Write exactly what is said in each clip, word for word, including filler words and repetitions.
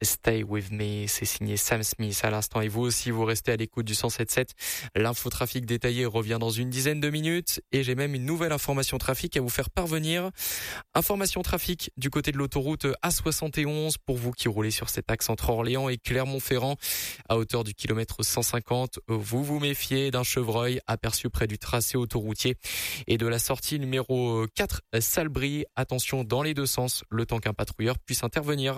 Stay With Me, c'est signé Sam Smith à l'instant. Et vous aussi, vous restez à l'écoute du cent sept sept. L'infotrafic détaillé revient dans une dizaine de minutes et j'ai même une nouvelle information trafic à vous faire parvenir. Information trafic du côté de l'autoroute A soixante et onze pour vous qui roulez sur cet axe entre Orléans et Clermont-Ferrand à hauteur du kilomètre cent cinquante. Vous vous méfiez d'un chevreuil aperçu près du tracé autoroutier et de la sortie numéro quatre Salbris. Attention dans les deux sens, le temps qu'un patrouilleur puisse intervenir.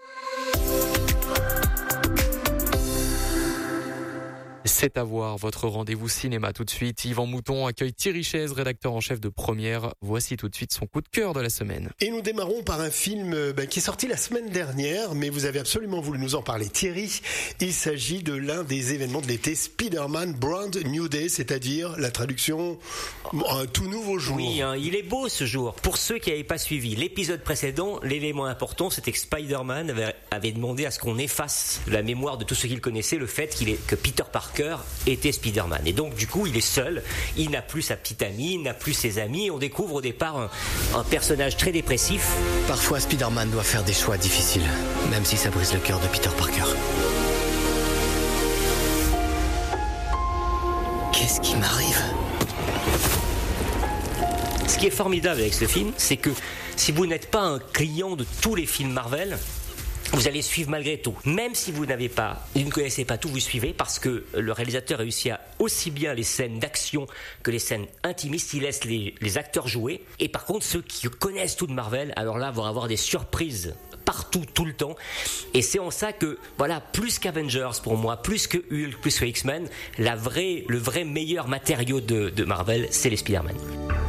C'est à voir, votre rendez-vous cinéma tout de suite. Yvan Mouton accueille Thierry Chaise, rédacteur en chef de Première. Voici tout de suite son coup de cœur de la semaine. Et nous démarrons par un film ben, qui est sorti la semaine dernière, mais vous avez absolument voulu nous en parler. Thierry, il s'agit de l'un des événements de l'été, Spider-Man Brand New Day, c'est-à-dire la traduction, un tout nouveau jour. Oui, hein, il est beau ce jour. Pour ceux qui n'avaient pas suivi l'épisode précédent, l'élément important, c'était que Spider-Man avait, avait demandé à ce qu'on efface de la mémoire de tous ceux qui le connaissaient le fait qu'il est, que Peter Parker était Spider-Man. Et donc, du coup, il est seul. Il n'a plus sa petite amie, il n'a plus ses amis. Et on découvre au départ un, un personnage très dépressif. Parfois, Spider-Man doit faire des choix difficiles, même si ça brise le cœur de Peter Parker. Qu'est-ce qui m'arrive ? Ce qui est formidable avec ce film, c'est que si vous n'êtes pas un client de tous les films Marvel, vous allez suivre malgré tout. Même si vous n'avez pas, vous ne connaissez pas tout, vous suivez parce que le réalisateur réussit à aussi bien les scènes d'action que les scènes intimistes. Il laisse les, les acteurs jouer. Et par contre, ceux qui connaissent tout de Marvel, alors là, vont avoir des surprises partout, tout le temps. Et c'est en ça que, voilà, plus qu'Avengers pour moi, plus que Hulk, plus que X-Men, la vraie, le vrai meilleur matériau de, de Marvel, c'est les Spider-Man.